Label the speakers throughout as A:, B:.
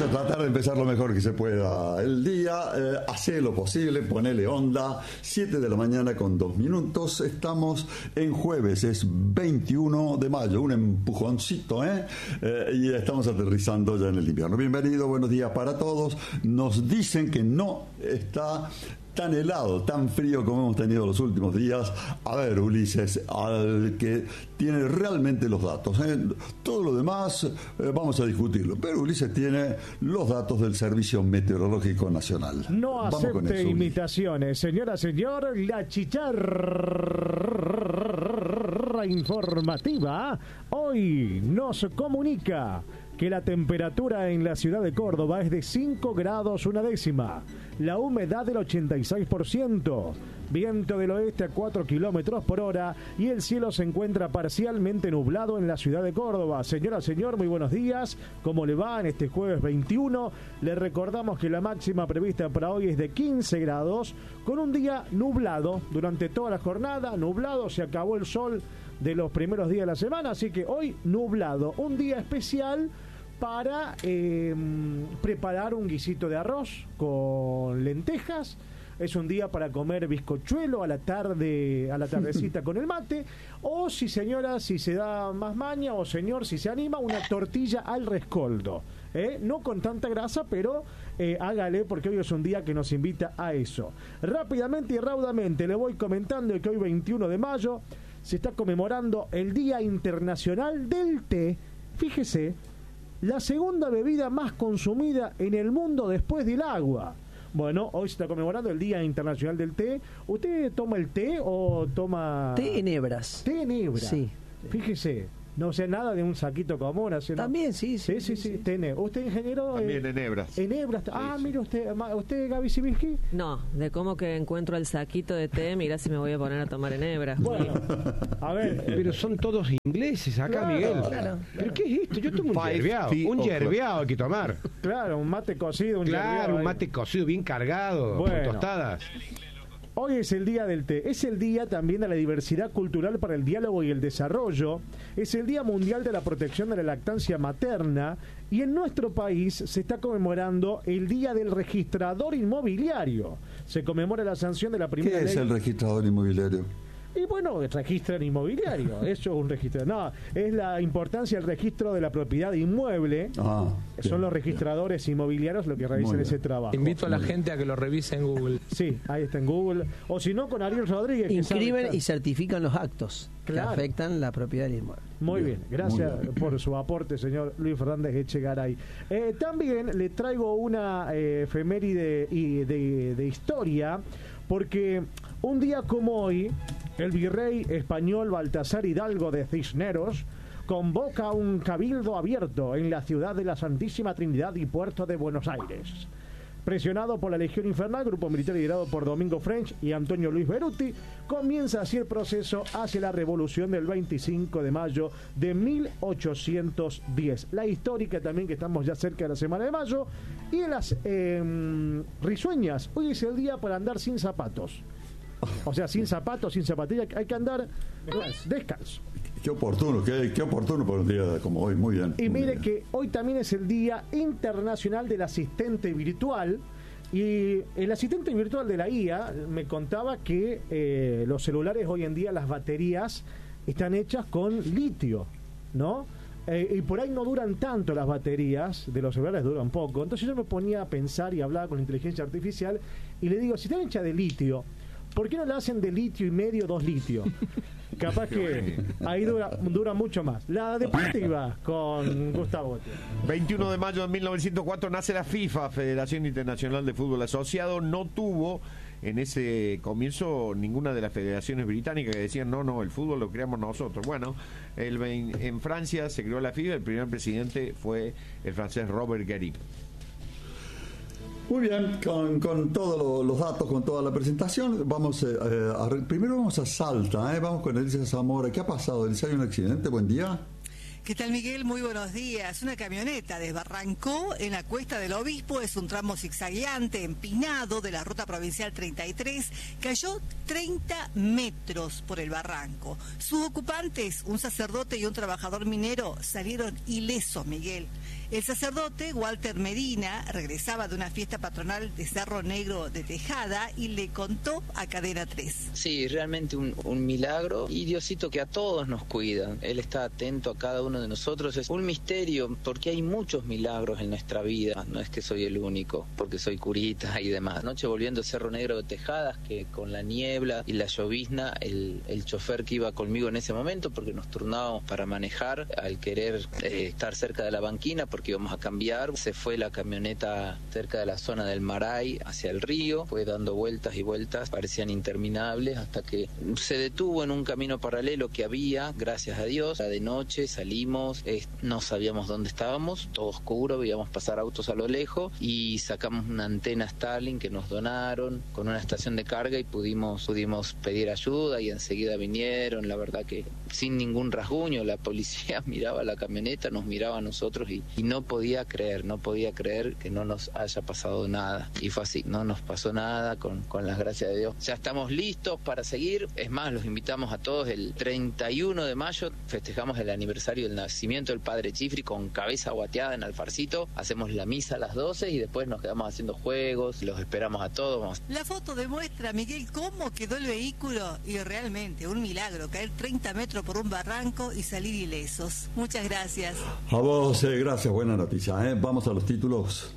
A: tratar de empezar lo mejor que se pueda el día. Hacé lo posible, ponele onda. 7 de la mañana con 2 minutos. Estamos en jueves, es 21 de mayo. Un empujoncito, y estamos aterrizando ya en el invierno. Bienvenido, buenos días para todos. Nos dicen que no está tan helado, tan frío como hemos tenido los últimos días. A ver, Ulises, al que tiene realmente los datos, todo lo demás vamos a discutirlo, pero Ulises tiene los datos del Servicio Meteorológico Nacional.
B: No acepte imitaciones, señora, señor. La chicharra informativa hoy nos comunica que la temperatura en la ciudad de Córdoba es de 5 grados una décima, la humedad del 86%, viento del oeste a 4 kilómetros por hora y el cielo se encuentra parcialmente nublado en la ciudad de Córdoba. Señora, señor, muy buenos días. ¿Cómo le va en este jueves 21? Le recordamos que la máxima prevista para hoy es de 15 grados, con un día nublado durante toda la jornada. Nublado, se acabó el sol de los primeros días de la semana, así que hoy nublado, un día especial para preparar un guisito de arroz con lentejas. Es un día para comer bizcochuelo a la tardecita con el mate, o si señora, si se da más maña, o señor, si se anima, una tortilla al rescoldo, no con tanta grasa, pero hágale, porque hoy es un día que nos invita a eso. Rápidamente y raudamente le voy comentando que hoy 21 de mayo se está conmemorando el Día Internacional del Té. Fíjese, la segunda bebida más consumida en el mundo después del agua. Bueno, hoy se está conmemorando el Día Internacional del Té. ¿Usted toma el té o toma...?
C: Té en hebras.
B: Té en hebras.
C: Sí.
B: Fíjese, no sé nada de un saquito común. Así, ¿no?
C: También, sí.
B: Sí. ¿Usted, ingeniero?
D: También en hebras.
B: En hebras. Mire usted, Gaby Sibilski.
E: No, de cómo que encuentro el saquito de té, mirá si me voy a poner a tomar en hebras.
B: Bueno, a ver.
F: Pero son todos ingleses acá,
B: claro,
F: Miguel.
C: Claro.
F: ¿Pero qué es esto? Yo tomo un yerbeado hay que tomar.
B: Claro, un mate cocido,
F: un mate cocido bien cargado, con tostadas.
B: Hoy es el Día del Té. Es el día también de la diversidad cultural para el diálogo y el desarrollo. Es el Día Mundial de la Protección de la Lactancia Materna. Y en nuestro país se está conmemorando el Día del Registrador Inmobiliario. Se conmemora la sanción de la primera ley.
A: ¿Qué es el registrador inmobiliario?
B: Y bueno, registran inmobiliario, eso es un registro. No, es la importancia del registro de la propiedad inmueble. Son los registradores inmobiliarios los que realizan ese trabajo.
G: Invito a la gente a que lo revise en Google.
B: Sí, ahí está en Google. O si no, con Ariel Rodríguez.
C: Inscriben y certifican los actos que afectan la propiedad del inmueble.
B: Muy bien, gracias por su aporte, señor Luis Fernández Echegaray. También le traigo una efeméride de historia, porque un día como hoy, el virrey español Baltasar Hidalgo de Cisneros convoca un cabildo abierto en la ciudad de la Santísima Trinidad y Puerto de Buenos Aires. Presionado por la Legión Infernal, grupo militar liderado por Domingo French y Antonio Luis Beruti, comienza así el proceso hacia la revolución del 25 de mayo de 1810. La histórica también, que estamos ya cerca de la semana de mayo. Y en las risueñas, hoy es el día para andar sin zapatos. O sea, sin zapatos, sin zapatillas, hay que andar descalzo.
A: Qué oportuno por un día como hoy, muy bien.
B: Y mire que hoy también es el Día Internacional del Asistente Virtual. Y el asistente virtual de la IA me contaba que los celulares hoy en día, las baterías están hechas con litio, ¿no? Y por ahí no duran tanto las baterías de los celulares, duran poco. Entonces yo me ponía a pensar y hablaba con la inteligencia artificial y le digo, si están hechas de litio, ¿por qué no la hacen de litio y medio, 2 litios? Capaz que ahí dura mucho más. La deportiva con Gustavo.
D: 21 de mayo de 1904 nace la FIFA, Federación Internacional de Fútbol Asociado. No tuvo en ese comienzo ninguna de las federaciones británicas que decían no, el fútbol lo creamos nosotros. Bueno, en Francia se creó la FIFA, el primer presidente fue el francés Robert Guéry.
A: Muy bien, con todos los datos, con toda la presentación, primero vamos a Salta, vamos con Elisa Zamora. ¿Qué ha pasado, Elisa? ¿Hay un accidente? Buen día.
H: ¿Qué tal, Miguel? Muy buenos días. Una camioneta desbarrancó en la Cuesta del Obispo. Es un tramo zigzagueante, empinado, de la ruta provincial 33. Cayó 30 metros por el barranco. Sus ocupantes, un sacerdote y un trabajador minero, salieron ilesos, Miguel. El sacerdote Walter Medina regresaba de una fiesta patronal de Cerro Negro de Tejada y le contó a Cadena 3.
I: Sí, realmente un milagro, y Diosito que a todos nos cuida. Él está atento a cada uno de nosotros. Es un misterio porque hay muchos milagros en nuestra vida. No es que soy el único, porque soy curita y demás. Anoche volviendo a Cerro Negro de Tejadas, que con la niebla y la llovizna, el chofer que iba conmigo en ese momento, porque nos turnábamos para manejar, al querer estar cerca de la banquina porque íbamos a cambiar, se fue la camioneta cerca de la zona del Maray hacia el río, fue dando vueltas y vueltas, parecían interminables, hasta que se detuvo en un camino paralelo que había, gracias a Dios. Era de noche, salimos, no sabíamos dónde estábamos, todo oscuro, veíamos pasar autos a lo lejos y sacamos una antena Starlink que nos donaron con una estación de carga y pudimos pedir ayuda y enseguida vinieron. La verdad que sin ningún rasguño, la policía miraba la camioneta, nos miraba a nosotros y no podía creer que no nos haya pasado nada. Y fue así, no nos pasó nada con las gracias de Dios. Ya estamos listos para seguir. Es más, los invitamos a todos. El 31 de mayo festejamos el aniversario del nacimiento del Padre Chifri con cabeza guateada en Alfarcito. Hacemos la misa a las 12 y después nos quedamos haciendo juegos. Los esperamos a todos.
H: La foto demuestra, Miguel, cómo quedó el vehículo y realmente un milagro, caer 30 metros por un barranco y salir ilesos. Muchas gracias.
A: A vos, gracias, buena noticia. Vamos a los títulos.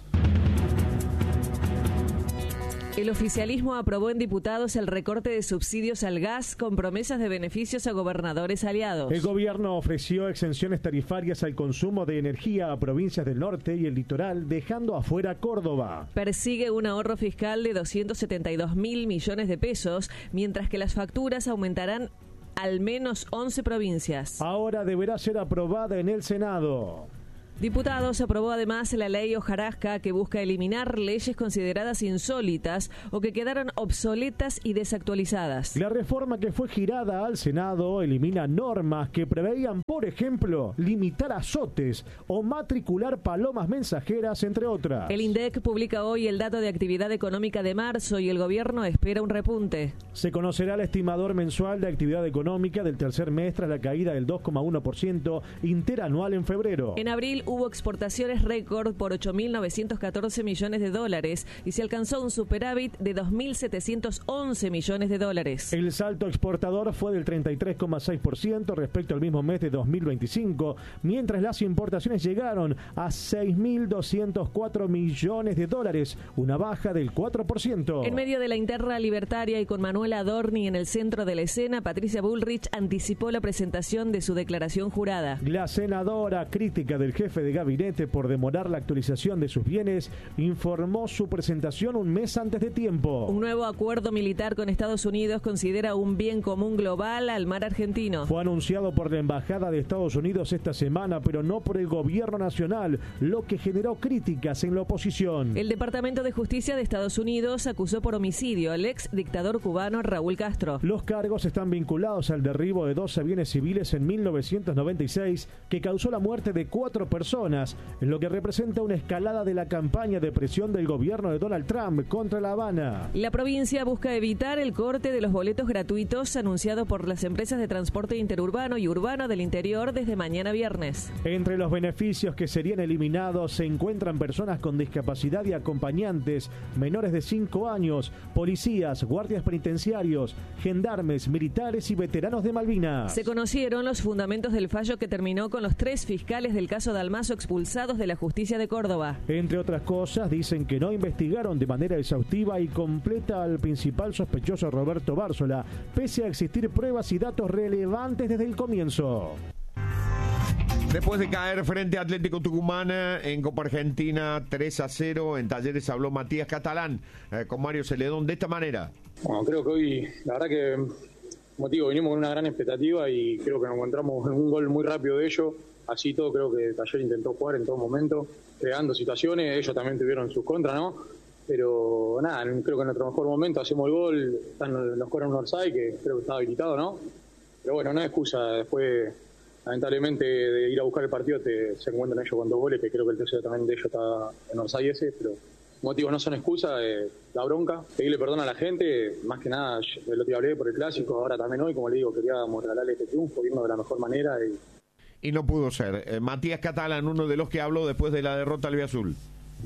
E: El oficialismo aprobó en diputados el recorte de subsidios al gas con promesas de beneficios a gobernadores aliados.
B: El gobierno ofreció exenciones tarifarias al consumo de energía a provincias del norte y el litoral, dejando afuera Córdoba.
E: Persigue un ahorro fiscal de 272.000 millones de pesos, mientras que las facturas aumentarán al menos 11 provincias.
B: Ahora deberá ser aprobada en el Senado.
E: Diputados aprobó además la ley hojarasca, que busca eliminar leyes consideradas insólitas o que quedaron obsoletas y desactualizadas.
B: La reforma que fue girada al Senado elimina normas que preveían, por ejemplo, limitar azotes o matricular palomas mensajeras, entre otras.
E: El INDEC publica hoy el dato de actividad económica de marzo y el gobierno espera un repunte.
B: Se conocerá el estimador mensual de actividad económica del tercer mes tras la caída del 2,1% interanual en febrero.
E: En abril hubo exportaciones récord por 8.914 millones de dólares y se alcanzó un superávit de 2.711 millones de dólares.
B: El salto exportador fue del 33,6% respecto al mismo mes de 2025, mientras las importaciones llegaron a 6.204 millones de dólares, una baja del 4%.
E: En medio de la interna libertaria y con Manuel Adorni en el centro de la escena, Patricia Bullrich anticipó la presentación de su declaración jurada.
B: La senadora, crítica del jefe de gabinete por demorar la actualización de sus bienes, informó su presentación un mes antes de tiempo.
E: Un nuevo acuerdo militar con Estados Unidos considera un bien común global al mar argentino.
B: Fue anunciado por la Embajada de Estados Unidos esta semana, pero no por el gobierno nacional, lo que generó críticas en la oposición.
E: El Departamento de Justicia de Estados Unidos acusó por homicidio al ex dictador cubano Raúl Castro.
B: Los cargos están vinculados al derribo de 2 aviones civiles en 1996 que causó la muerte de 4 personas, en lo que representa una escalada de la campaña de presión del gobierno de Donald Trump contra La Habana.
E: La provincia busca evitar el corte de los boletos gratuitos anunciado por las empresas de transporte interurbano y urbano del interior desde mañana viernes.
B: Entre los beneficios que serían eliminados se encuentran personas con discapacidad y acompañantes, menores de 5 años, policías, guardias penitenciarios, gendarmes, militares y veteranos de Malvinas.
E: Se conocieron los fundamentos del fallo que terminó con los 3 fiscales del caso Dalmacio expulsados de la justicia de Córdoba.
B: Entre otras cosas, dicen que no investigaron de manera exhaustiva y completa al principal sospechoso Roberto Bárzola, pese a existir pruebas y datos relevantes desde el comienzo.
D: Después de caer frente a Atlético Tucumán en Copa Argentina 3-0, en Talleres habló Matías Catalán con Mario Celedón de esta manera.
J: Bueno, creo que hoy, la verdad que, como digo, vinimos con una gran expectativa y creo que nos encontramos en un gol muy rápido de ellos. Así todo, creo que Talleres intentó jugar en todo momento, creando situaciones. Ellos también tuvieron sus contras, ¿no? Pero nada, creo que en nuestro mejor momento hacemos el gol, nos cobran un offside que creo que estaba habilitado, ¿no? Pero bueno, no es excusa. Después, lamentablemente, de ir a buscar el partido se encuentran ellos con 2 goles, que creo que el tercero también de ellos está en offside ese, pero motivos no son excusa. La bronca, pedirle perdón a la gente, más que nada, el otro día hablé por el clásico, ahora también hoy, como le digo, queríamos regalarle este triunfo, irnos de la mejor manera
D: y no pudo ser. Matías Catalán, uno de los que habló después de la derrota albiazul.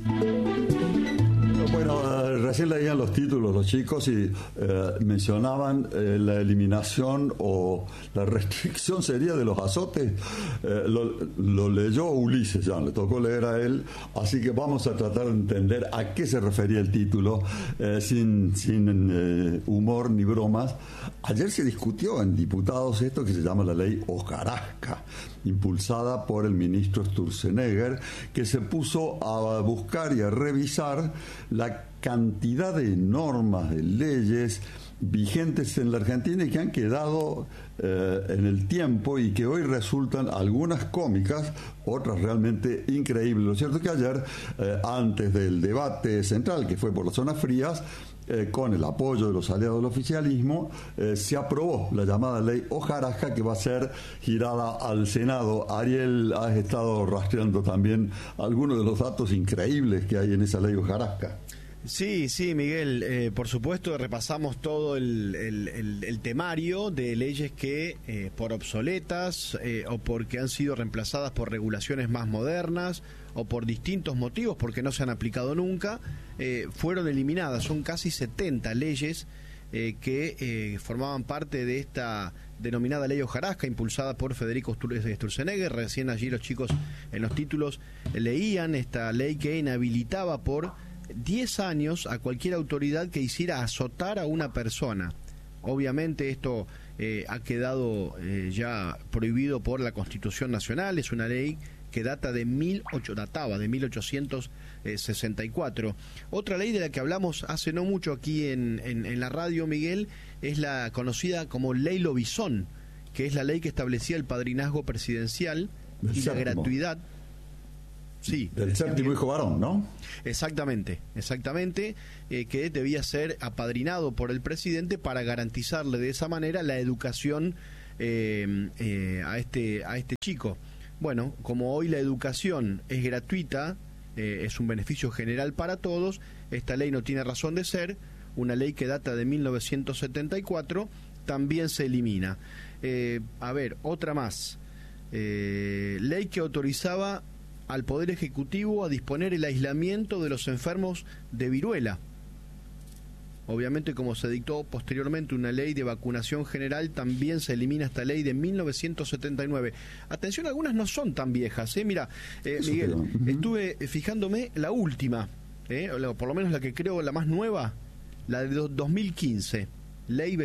A: Bueno, recién leían los títulos los chicos y mencionaban la eliminación o la restricción sería de los azotes. Lo leyó Ulises, ya le tocó leer a él, así que vamos a tratar de entender a qué se refería el título sin humor ni bromas. Ayer se discutió en diputados esto que se llama la ley Hojarasca, impulsada por el ministro Sturzenegger, que se puso a buscar y a revisar la cantidad de normas, de leyes vigentes en la Argentina y que han quedado en el tiempo y que hoy resultan algunas cómicas, otras realmente increíbles. Lo cierto es que ayer, antes del debate central, que fue por las zonas frías, con el apoyo de los aliados del oficialismo, se aprobó la llamada ley Hojarasca, que va a ser girada al Senado. Ariel, has estado rastreando también algunos de los datos increíbles que hay en esa ley Hojarasca.
K: Sí, Miguel, por supuesto repasamos todo el temario de leyes que por obsoletas o porque han sido reemplazadas por regulaciones más modernas o por distintos motivos, porque no se han aplicado nunca, fueron eliminadas. Son casi 70 leyes que formaban parte de esta denominada ley Hojarasca, impulsada por Federico Sturzenegger. Recién allí los chicos en los títulos leían esta ley que inhabilitaba por 10 años a cualquier autoridad que hiciera azotar a una persona. Obviamente esto ha quedado ya prohibido por la Constitución Nacional. Es una ley que databa de 1864. Otra ley de la que hablamos hace no mucho aquí en la radio, Miguel, es la conocida como Ley Lobizón, que es la ley que establecía el padrinazgo presidencial y la gratuidad. Sí,
A: del séptimo hijo varón, ¿no?
K: Exactamente, que debía ser apadrinado por el presidente para garantizarle de esa manera la educación a este chico. Bueno, como hoy la educación es gratuita, es un beneficio general para todos, esta ley no tiene razón de ser. Una ley que data de 1974 también se elimina. A ver, otra más. Ley que autorizaba al Poder Ejecutivo a disponer el aislamiento de los enfermos de viruela. Obviamente, como se dictó posteriormente una ley de vacunación general, también se elimina esta ley de 1979. Atención, algunas no son tan viejas, Mira, Miguel, estuve fijándome la última, por lo menos la que creo la más nueva, la de 2015. Ley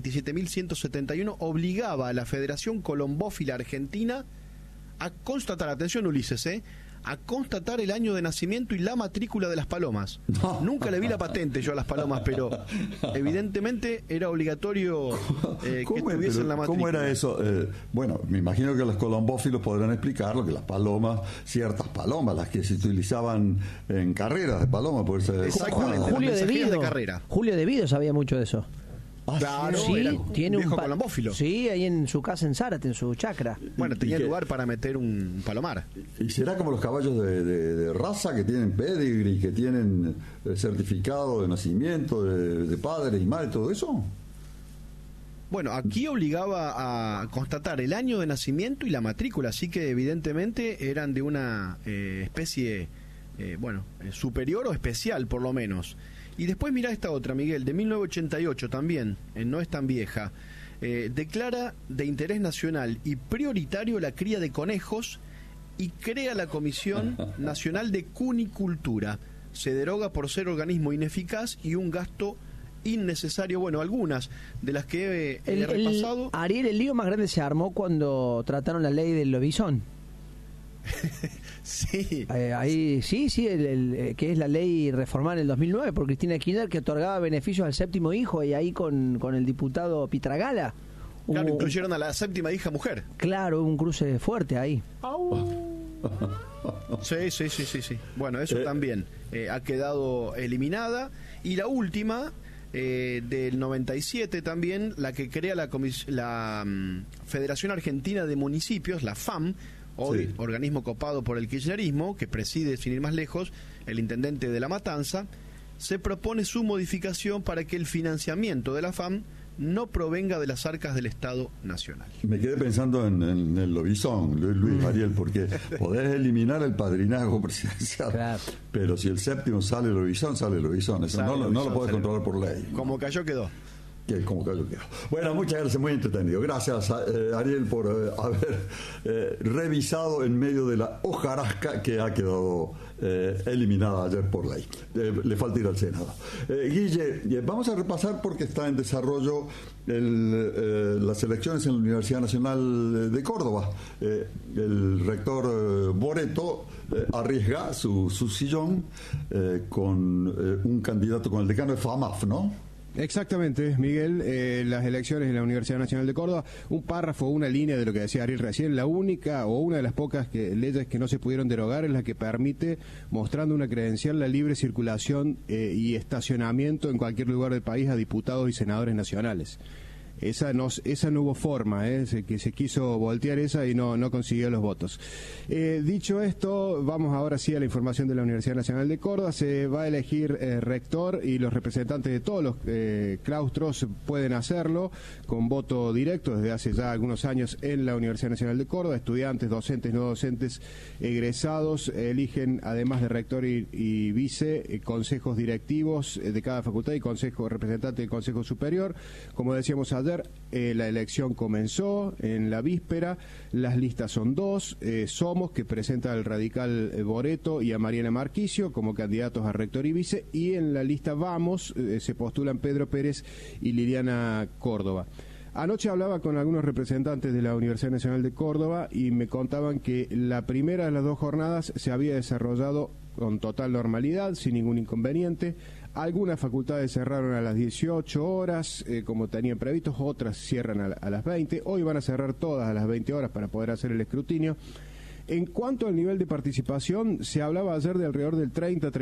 K: 27.171 obligaba a la Federación Colombófila Argentina a constatar, atención Ulises, a constatar el año de nacimiento y la matrícula de las palomas. Nunca le vi la patente yo a las palomas, pero evidentemente era obligatorio que tuviesen la matrícula.
A: ¿Cómo era eso? Bueno, me imagino que los colombófilos podrán explicarlo, que las palomas, ciertas palomas, las que se utilizaban en carreras de palomas, por eso.
K: Exactamente,
C: Julio De Vido sabía mucho de eso.
K: Claro,
C: sí, tiene un
K: colombófilo.
C: Sí, ahí en su casa en Zárate, en su chacra.
K: Bueno, tenía lugar para meter un palomar.
A: ¿Y será como los caballos de raza que tienen pedigree, que tienen certificado de nacimiento de padre y madre, todo eso?
K: Bueno, aquí obligaba a constatar el año de nacimiento y la matrícula, así que evidentemente eran de una especie, superior o especial por lo menos. Y después mira esta otra, Miguel, de 1988 también, no es tan vieja. Declara de interés nacional y prioritario la cría de conejos y crea la Comisión Nacional de Cunicultura. Se deroga por ser organismo ineficaz y un gasto innecesario. Bueno, algunas de las que he repasado.
C: Ariel, el lío más grande se armó cuando trataron la ley del lobizón.
K: Sí.
C: Ahí sí, que es la ley reformada en el 2009 por Cristina Kirchner, que otorgaba beneficios al séptimo hijo, y ahí con el diputado Pitragala.
K: Claro, incluyeron a la séptima hija mujer.
C: Claro, un cruce fuerte ahí.
K: Sí. Bueno, eso también ha quedado eliminada. Y la última, del 97 también, la que crea la Federación Argentina de Municipios, la FAM, hoy organismo copado por el kirchnerismo, que preside, sin ir más lejos, el intendente de La Matanza. Se propone su modificación para que el financiamiento de la FAM no provenga de las arcas del Estado Nacional.
A: Me quedé pensando en el lobizón, Luis Ariel, porque podés eliminar el padrinazgo presidencial, claro, pero si el séptimo sale el lobizón, eso no lo podés controlar por ley.
K: Como cayó, quedó.
A: Bueno, muchas gracias, muy entretenido. Gracias, Ariel, por haber revisado en medio de la hojarasca que ha quedado eliminada ayer por ley. Le falta ir al Senado. Guille, vamos a repasar porque está en desarrollo las elecciones en la Universidad Nacional de Córdoba. El rector Boreto arriesga su sillón con un candidato, con el decano de FAMAF, ¿no?
L: Exactamente, Miguel, las elecciones en la Universidad Nacional de Córdoba, un párrafo, una línea de lo que decía Ariel recién, la única o una de las pocas leyes que no se pudieron derogar es la que permite, mostrando una credencial, la libre circulación y estacionamiento en cualquier lugar del país a diputados y senadores nacionales. Esa no hubo forma, que se quiso voltear esa y no consiguió los votos. Dicho esto, vamos ahora sí a la información de la Universidad Nacional de Córdoba. Se va a elegir rector y los representantes de todos los claustros pueden hacerlo con voto directo desde hace ya algunos años en la Universidad Nacional de Córdoba. Estudiantes, docentes, no docentes, egresados eligen, además de rector y vice, consejos directivos de cada facultad y representante del Consejo Superior. Como decíamos ayer, la elección comenzó en la víspera, las listas son dos, Somos, que presenta al radical Boreto y a Mariana Marquicio como candidatos a rector y vice, y en la lista Vamos se postulan Pedro Pérez y Liliana Córdoba. Anoche hablaba con algunos representantes de la Universidad Nacional de Córdoba y me contaban que la primera de las dos jornadas se había desarrollado con total normalidad, sin ningún inconveniente. Algunas facultades cerraron a las 18 horas, como tenían previstos, otras cierran a las 20. Hoy van a cerrar todas a las 20 horas para poder hacer el escrutinio. En cuanto al nivel de participación, se hablaba ayer de alrededor del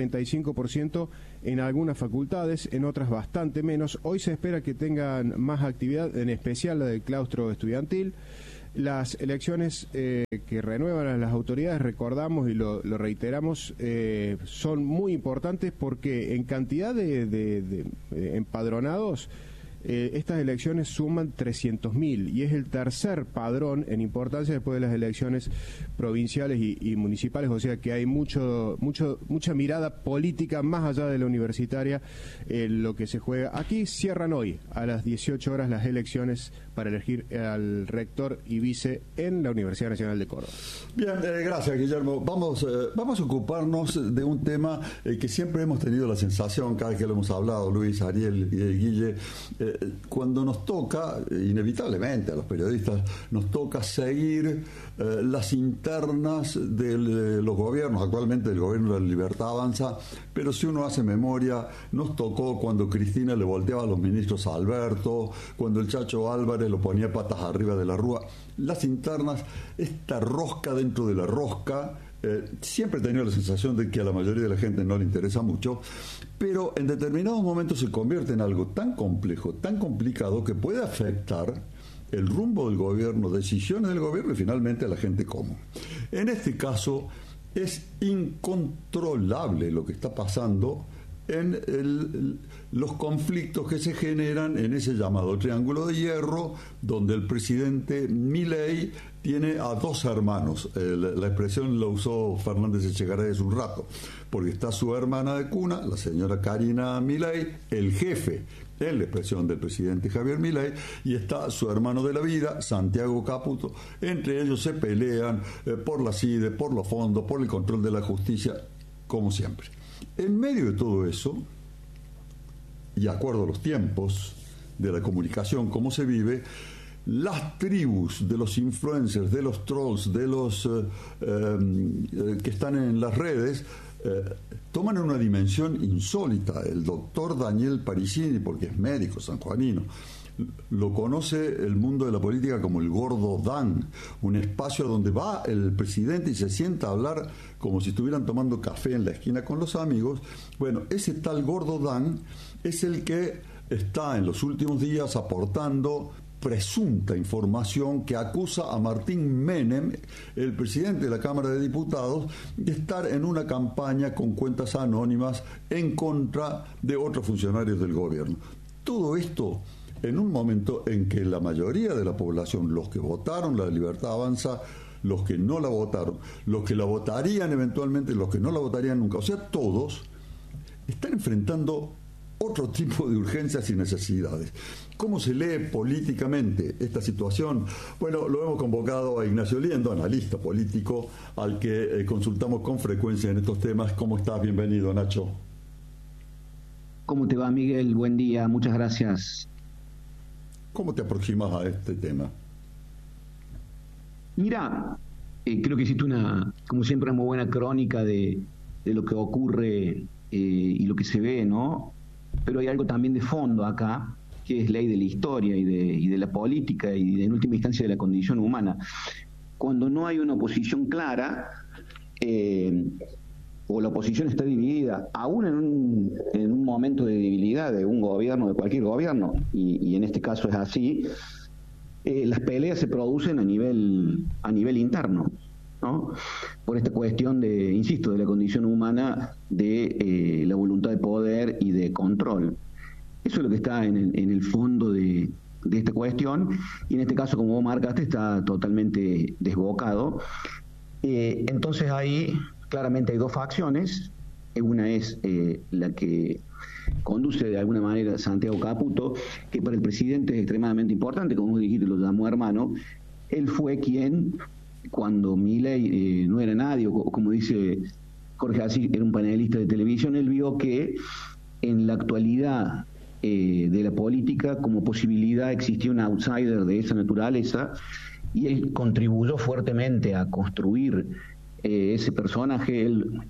L: 30-35% en algunas facultades, en otras bastante menos. Hoy se espera que tengan más actividad, en especial la del claustro estudiantil. Las elecciones que renuevan a las autoridades, recordamos y lo reiteramos, son muy importantes porque en cantidad de empadronados, estas elecciones suman 300.000 y es el tercer padrón en importancia después de las elecciones provinciales y municipales, o sea que hay mucha mirada política más allá de la universitaria en lo que se juega. Aquí cierran hoy a las 18 horas las elecciones para elegir al rector y vice en la Universidad Nacional de Córdoba.
A: Bien, gracias, Guillermo. Vamos a ocuparnos de un tema que siempre hemos tenido la sensación, cada vez que lo hemos hablado, Luis, Ariel y Guille, cuando nos toca, inevitablemente a los periodistas, nos toca seguir las internas de los gobiernos, actualmente el gobierno de la Libertad Avanza, pero si uno hace memoria, nos tocó cuando Cristina le volteaba a los ministros a Alberto, cuando el Chacho Álvarez lo ponía patas arriba de la rúa. Las internas, esta rosca dentro de la rosca, siempre he tenido la sensación de que a la mayoría de la gente no le interesa mucho, pero en determinados momentos se convierte en algo tan complejo, tan complicado, que puede afectar el rumbo del gobierno, decisiones del gobierno y finalmente a la gente común. En este caso es incontrolable lo que está pasando en los conflictos que se generan en ese llamado Triángulo de Hierro, donde el presidente Milei tiene a dos hermanos. La expresión la usó Fernández Echegaray hace un rato, porque está su hermana de cuna, la señora Karina Milei, el jefe, en la expresión del presidente Javier Milei, y está su hermano de la vida, Santiago Caputo. Entre ellos se pelean por la CIDE, por los fondos, por el control de la justicia, como siempre. En medio de todo eso, y de acuerdo a los tiempos de la comunicación, cómo se vive, las tribus de los influencers, de los trolls, de los que están en las redes, toman una dimensión insólita. El doctor Daniel Parisini, porque es médico sanjuanino, lo conoce el mundo de la política como el Gordo Dan, un espacio donde va el presidente y se sienta a hablar como si estuvieran tomando café en la esquina con los amigos. Bueno, ese tal Gordo Dan es el que está en los últimos días aportando presunta información que acusa a Martín Menem, el presidente de la Cámara de Diputados, de estar en una campaña con cuentas anónimas en contra de otros funcionarios del gobierno. Todo esto en un momento en que la mayoría de la población, los que votaron la Libertad Avanza, los que no la votaron, los que la votarían eventualmente, los que no la votarían nunca, o sea, todos están enfrentando otro tipo de urgencias y necesidades. ¿Cómo se lee políticamente esta situación? Bueno, lo hemos convocado a Ignacio Liendo, analista político, al que consultamos con frecuencia en estos temas. ¿Cómo estás? Bienvenido, Nacho.
M: ¿Cómo te va, Miguel? Buen día, muchas gracias.
A: ¿Cómo te aproximas a este tema?
M: Mira, creo que hiciste como siempre, una muy buena crónica de lo que ocurre y lo que se ve, ¿no? Pero hay algo también de fondo acá, que es ley de la historia y de la política y en última instancia de la condición humana. Cuando no hay una oposición clara, o la oposición está dividida, aún en un momento de debilidad de un gobierno, de cualquier gobierno, y en este caso es así, las peleas se producen a nivel interno, ¿no? Por esta cuestión insisto, de la condición humana, de la voluntad de poder y de control. Eso es lo que está en el fondo de esta cuestión, y en este caso, como vos marcaste, está totalmente desbocado. Entonces ahí claramente hay dos facciones. Una es la que conduce de alguna manera Santiago Caputo, que para el presidente es extremadamente importante, como vos dijiste, lo llamó hermano. Él fue quien, cuando Milei no era nadie, o como dice Jorge Asís, era un panelista de televisión, él vio que en la actualidad de la política, como posibilidad, existía un outsider de esa naturaleza, y él contribuyó fuertemente a construir ese personaje.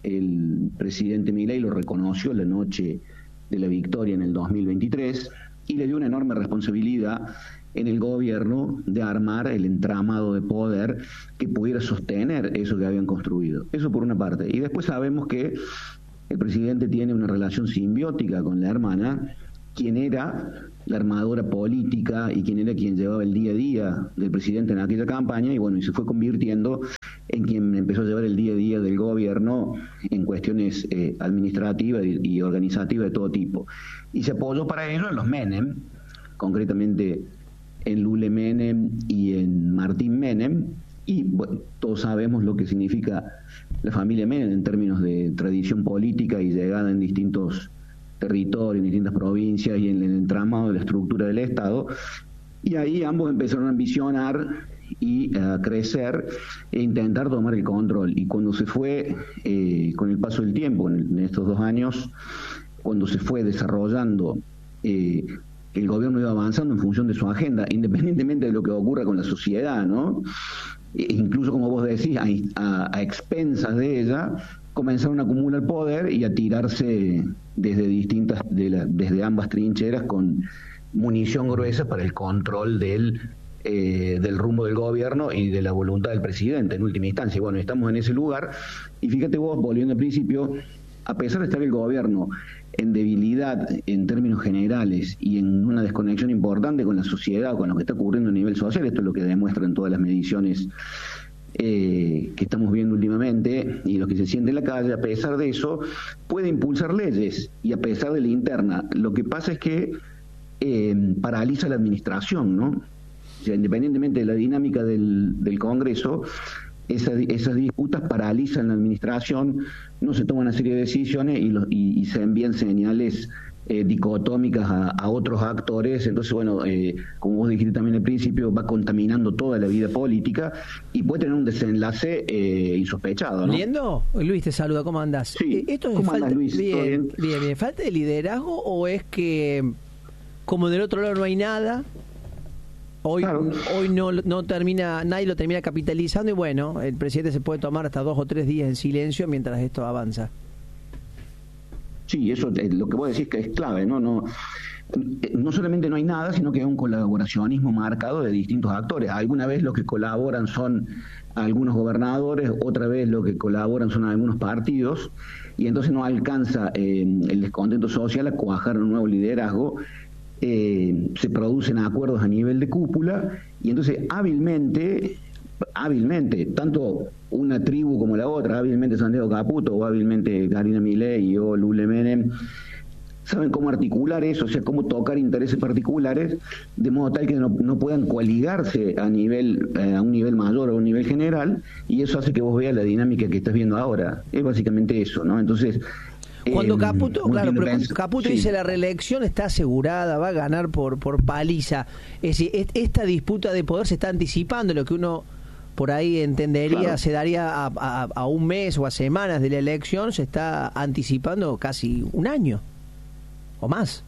M: El presidente Milei lo reconoció la noche de la victoria en el 2023 y le dio una enorme responsabilidad en el gobierno de armar el entramado de poder que pudiera sostener eso que habían construido. Eso por una parte. Y después sabemos que el presidente tiene una relación simbiótica con la hermana, quien era la armadora política y quien llevaba el día a día del presidente en aquella campaña, y bueno, y se fue convirtiendo en quien empezó a llevar el día a día del gobierno en cuestiones administrativas y organizativas de todo tipo. Y se apoyó para ello en los Menem, concretamente en Lule Menem y en Martín Menem, y bueno, todos sabemos lo que significa la familia Menem en términos de tradición política y llegada en distintos territorios, en distintas provincias y en el entramado de la estructura del Estado. Y ahí ambos empezaron a ambicionar y a crecer e intentar tomar el control. Y cuando se fue, con el paso del tiempo, en estos 2 años, cuando se fue desarrollando, el gobierno iba avanzando en función de su agenda, independientemente de lo que ocurra con la sociedad, ¿no? Incluso, como vos decís, a expensas de ella, comenzaron a acumular poder y a tirarse desde ambas trincheras con munición gruesa para el control del rumbo del gobierno y de la voluntad del presidente en última instancia. Y bueno, estamos en ese lugar, y fíjate vos, volviendo al principio, a pesar de estar el gobierno en debilidad en términos generales y en una desconexión importante con la sociedad o con lo que está ocurriendo a nivel social, esto es lo que demuestran todas las mediciones que estamos viendo últimamente y lo que se siente en la calle, a pesar de eso puede impulsar leyes, y a pesar de la interna. Lo que pasa es que paraliza la administración, ¿no? O sea, independientemente de la dinámica del Congreso, esas disputas paralizan la administración, no se toman una serie de decisiones y se envían señales dicotómicas a otros actores. Entonces, bueno, como vos dijiste también al principio, va contaminando toda la vida política y puede tener un desenlace insospechado, ¿no?
C: ¿Liendo? Luis te saluda, ¿cómo andás?
M: Sí,
C: ¿Esto
M: ¿cómo andás, Luis?
C: Bien, ¿falta de liderazgo o es que, como del otro lado no hay nada, hoy no termina, nadie lo termina capitalizando, y bueno, el presidente se puede tomar hasta 2 o 3 días en silencio mientras esto avanza?
M: Sí, eso es lo que vos decís, que es clave, ¿no? No solamente no hay nada, sino que hay un colaboracionismo marcado de distintos actores. Alguna vez los que colaboran son algunos gobernadores, otra vez los que colaboran son algunos partidos, y entonces no alcanza el descontento social a cuajar un nuevo liderazgo. Se producen acuerdos a nivel de cúpula, y entonces hábilmente, tanto una tribu como la otra, hábilmente Santiago Caputo o hábilmente Karina Milei o Lule Menem, saben cómo articular eso, o sea, cómo tocar intereses particulares, de modo tal que no puedan coaligarse a un nivel mayor o a un nivel general, y eso hace que vos veas la dinámica que estás viendo ahora. Es básicamente eso, ¿no? Entonces,
C: cuando Caputo, claro, pero Caputo
M: sí.
C: dice la reelección está asegurada, va a ganar por paliza. Es decir, esta disputa de poder se está anticipando, lo que uno por ahí entendería, claro, se daría a un mes o a semanas de la elección, se está anticipando casi un año o más.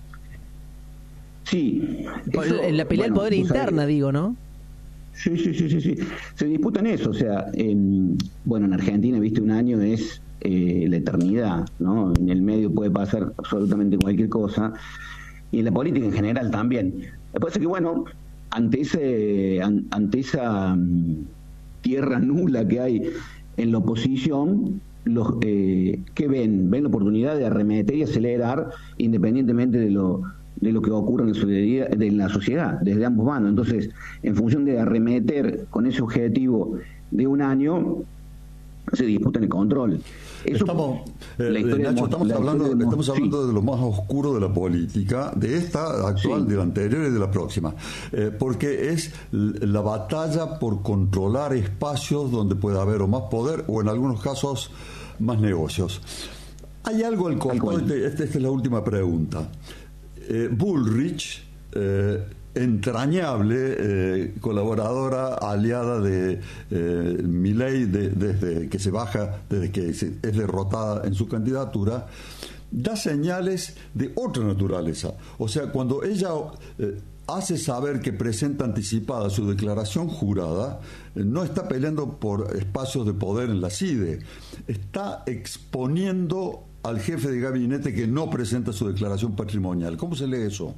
M: Sí.
C: En la pelea del poder interna, digo, ¿no?
M: Sí. Se disputan eso, o sea, en Argentina, viste, un año es la eternidad, ¿no? En el medio puede pasar absolutamente cualquier cosa, y en la política en general también. Me parece que, ante esa tierra nula que hay en la oposición, ¿qué ven? Ven la oportunidad de arremeter y acelerar independientemente de lo que ocurre en la sociedad, desde ambos bandos. Entonces, en función de arremeter con ese objetivo de un año, se disputan el control. Estamos
A: hablando de lo más oscuro de la política, de esta actual, de la anterior y de la próxima, porque es la batalla por controlar espacios donde pueda haber o más poder o en algunos casos más negocios. Hay algo al contrario, esta es la última pregunta. Bullrich, entrañable colaboradora, aliada de Milei desde que es derrotada en su candidatura, da señales de otra naturaleza. O sea, cuando ella hace saber que presenta anticipada su declaración jurada, no está peleando por espacios de poder en la CIDE, está exponiendo al jefe de gabinete que no presenta su declaración patrimonial. ¿Cómo se lee eso?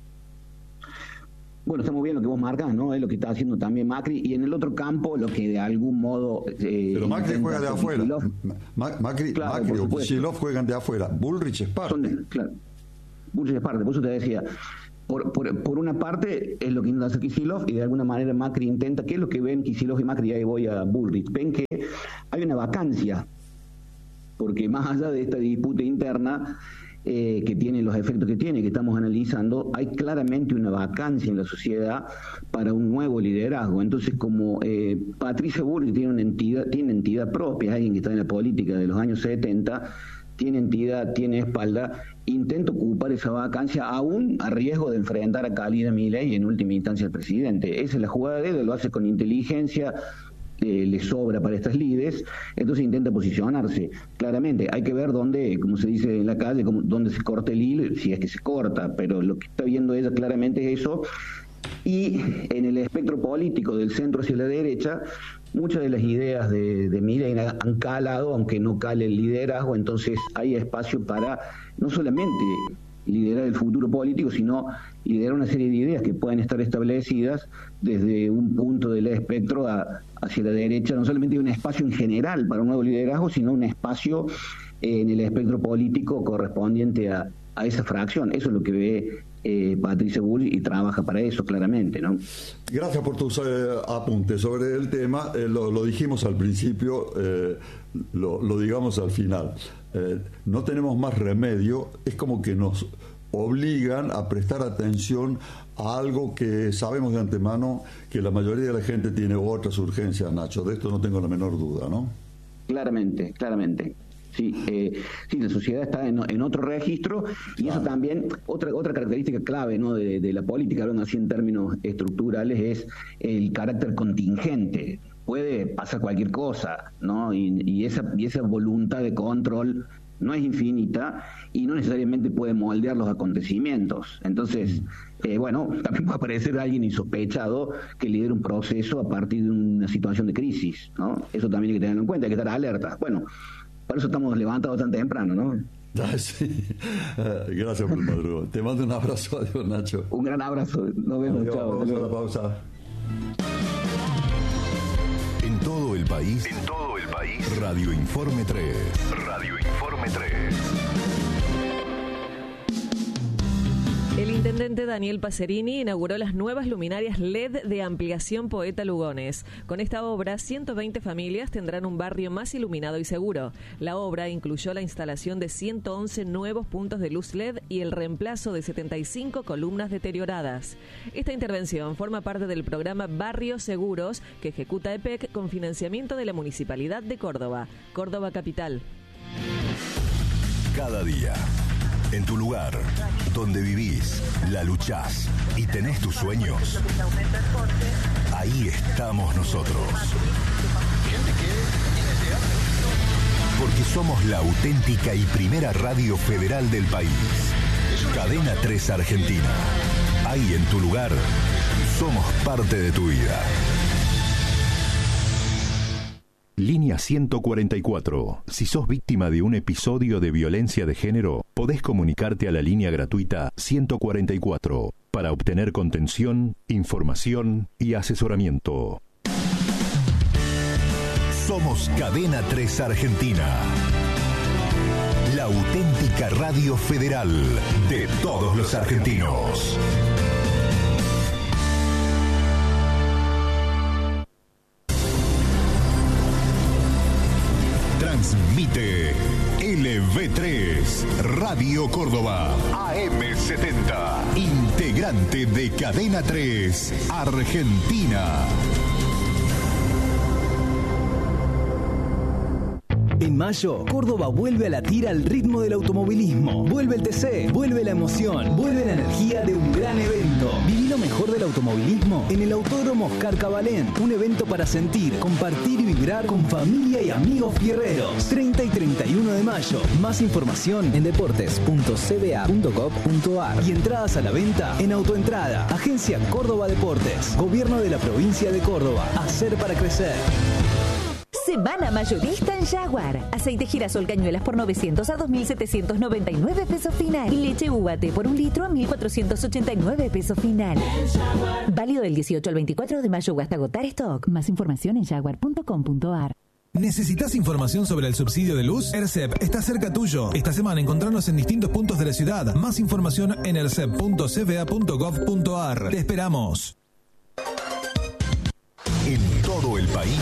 M: Bueno, está muy bien lo que vos marcas, ¿no? Es lo que está haciendo también Macri, y en el otro campo lo que de algún modo...
A: pero Macri juega de afuera. Macri o Kicillof juegan de afuera. Bullrich es parte.
M: Bullrich es parte, por eso te decía. Por una parte es lo que intenta hacer Kicillof, y de alguna manera Macri intenta, ¿qué es lo que ven Kicillof y Macri? Y ahí voy a Bullrich. Ven que hay una vacancia, porque más allá de esta disputa interna que tiene los efectos que tiene, que estamos analizando, hay claramente una vacancia en la sociedad para un nuevo liderazgo. Entonces, como Patricia Bullrich tiene entidad propia, alguien que está en la política de los años 70, tiene entidad, tiene espalda, intenta ocupar esa vacancia aún a riesgo de enfrentar a Khalid Milei y en última instancia al presidente. Esa es la jugada de él, lo hace con inteligencia, le sobra para estas lides, entonces intenta posicionarse. Claramente hay que ver dónde, como se dice en la calle, dónde se corta el hilo, si es que se corta, pero lo que está viendo ella claramente es eso. Y en el espectro político del centro hacia la derecha, muchas de las ideas de Milei han calado, aunque no cale el liderazgo. Entonces hay espacio para no solamente liderar el futuro político, sino liderar una serie de ideas que pueden estar establecidas desde un punto del espectro hacia la derecha. No solamente hay un espacio en general para un nuevo liderazgo, sino un espacio en el espectro político correspondiente a esa fracción. Eso es lo que ve Patricia Bullrich, y trabaja para eso claramente, ¿no?
A: Gracias por tus apuntes sobre el tema. Lo dijimos al principio, lo digamos al final. No tenemos más remedio, es como que nos obligan a prestar atención a algo que sabemos de antemano que la mayoría de la gente tiene otras urgencias, Nacho. De esto no tengo la menor duda, ¿no? Claramente. Sí, la sociedad está en otro registro, y eso también, otra característica clave, ¿no?, de la política, hablando así en términos estructurales, es el carácter contingente. Puede pasar cualquier cosa, ¿no? Y esa voluntad de control no es infinita y no necesariamente puede moldear los acontecimientos. Entonces, también puede aparecer alguien insospechado que lidera un proceso a partir de una situación de crisis, ¿no? Eso también hay que tenerlo en cuenta, hay que estar alerta. Bueno, por eso estamos levantados tan temprano, ¿no? Sí. Gracias por el madrugo. Te mando un abrazo. Adiós, Nacho.
M: Un gran abrazo. Nos vemos.
A: Adiós.
M: Chao.
A: Vamos a la pausa.
N: En todo el país. Radio Informe 3. Radio Informe 3.
E: El intendente intendente Daniel Pacerini inauguró las nuevas luminarias LED de ampliación Poeta Lugones. Con esta obra, 120 familias tendrán un barrio más iluminado y seguro. La obra incluyó la instalación de 111 nuevos puntos de luz LED y el reemplazo de 75 columnas deterioradas. Esta intervención forma parte del programa Barrios Seguros que ejecuta EPEC con financiamiento de la Municipalidad de Córdoba, Córdoba Capital.
N: Cada día, en tu lugar, donde vivís, la luchás y tenés tus sueños, ahí estamos nosotros. Porque somos la auténtica y primera radio federal del país. Cadena 3 Argentina. Ahí en tu lugar, somos parte de tu vida. Línea 144. Si sos víctima de un episodio de violencia de género, podés comunicarte a la línea gratuita 144 para obtener contención, información y asesoramiento. Somos Cadena 3 Argentina. La auténtica radio federal de todos los argentinos. Transmite LV3 Radio Córdoba AM70, integrante de Cadena 3 Argentina.
O: En mayo, Córdoba vuelve a latir al ritmo del automovilismo. Vuelve el TC, vuelve la emoción, vuelve la energía de un gran evento. Viví lo mejor del automovilismo en el Autódromo Oscar Cabalén. Un evento para sentir, compartir y vibrar con familia y amigos fierreros. 30 y 31 de mayo. Más información en deportes.cba.gov.ar y entradas a la venta en Autoentrada. Agencia Córdoba Deportes. Gobierno de la provincia de Córdoba. Hacer para crecer.
P: Semana mayorista en Jaguar. Aceite girasol cañuelas por 900 a 2.799 pesos final. Leche UAT por 1 litro a 1.489 pesos final. Válido del 18 al 24 de mayo o hasta agotar stock. Más información en jaguar.com.ar.
Q: ¿Necesitas información sobre el subsidio de luz? ERCEP está cerca tuyo. Esta semana encontrarnos en distintos puntos de la ciudad. Más información en ercep.cba.gov.ar. Te esperamos.
N: En todo el país.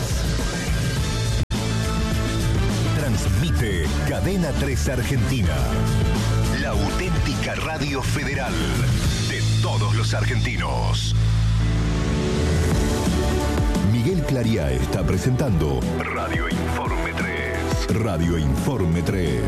N: Transmite Cadena 3 Argentina. La auténtica radio federal de todos los argentinos. Miguel Clariá está presentando Radio Informe 3. Radio Informe 3.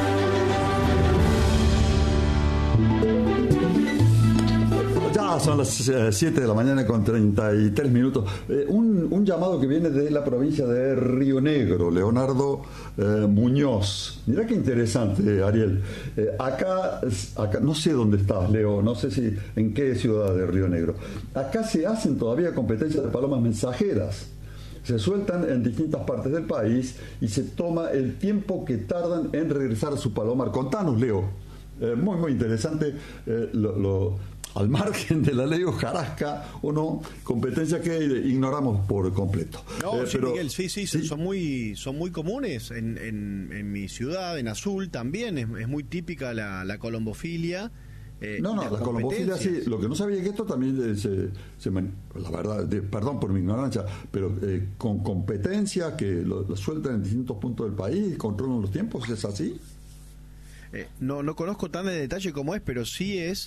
A: Ya son las 7 de la mañana con 33 minutos. Un llamado que viene de la provincia de Río Negro, Leonardo Muñoz. Mirá qué interesante, Ariel. Acá, no sé dónde estás, Leo, no sé si en qué ciudad de Río Negro. Acá se hacen todavía competencias de palomas mensajeras. Se sueltan en distintas partes del país y se toma el tiempo que tardan en regresar a su palomar. Contanos, Leo. Muy, muy interesante al margen de la ley hojarasca o no, competencia que ignoramos por completo.
K: No, sí, pero, Miguel, sí, son muy comunes en mi ciudad, en Azul también, es muy típica la colombofilia.
A: La colombofilia sí, lo que no sabía es que esto también la verdad, perdón por mi ignorancia, pero con competencia que lo sueltan en distintos puntos del país, controlan los tiempos, ¿es así?
K: No conozco tan de detalle como es, pero sí es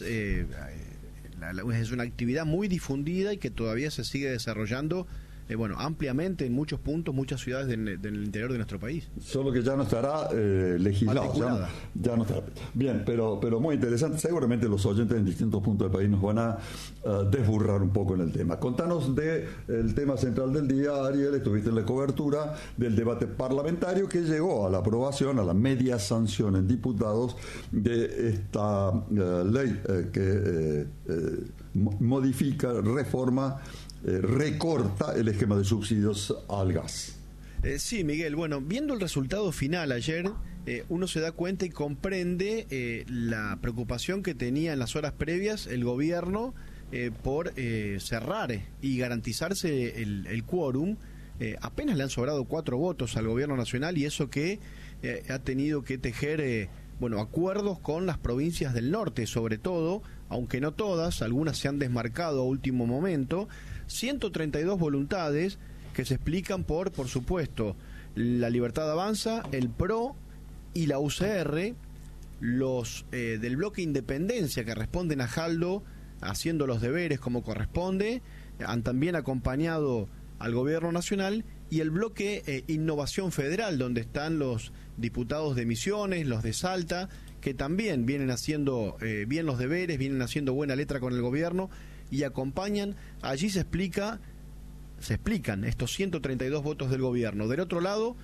K: una actividad muy difundida y que todavía se sigue desarrollando ampliamente en muchos puntos, muchas ciudades del interior de nuestro país.
A: Solo que ya no estará legislado, ya no estará. Bien, pero muy interesante. Seguramente los oyentes en distintos puntos del país nos van a desburrar un poco en el tema. Contanos del tema central del día, Ariel. Estuviste en la cobertura del debate parlamentario que llegó a la aprobación, a la media sanción en diputados de esta ley que modifica, reforma, recorta el esquema de subsidios al gas.
K: Sí, Miguel, viendo el resultado final ayer, uno se da cuenta y comprende la preocupación que tenía en las horas previas el gobierno por cerrar y garantizarse el quórum. Apenas le han sobrado 4 votos al gobierno nacional y eso que ha tenido que tejer acuerdos con las provincias del norte, sobre todo, aunque no todas, algunas se han desmarcado a último momento, 132 voluntades que se explican por supuesto, la Libertad Avanza, el PRO y la UCR, los del bloque Independencia que responden a Jaldo haciendo los deberes como corresponde, han también acompañado al gobierno nacional, y el bloque Innovación Federal, donde están los diputados de Misiones, los de Salta, que también vienen haciendo bien los deberes, vienen haciendo buena letra con el gobierno y acompañan. Allí se explican estos 132 votos del gobierno. Del otro lado,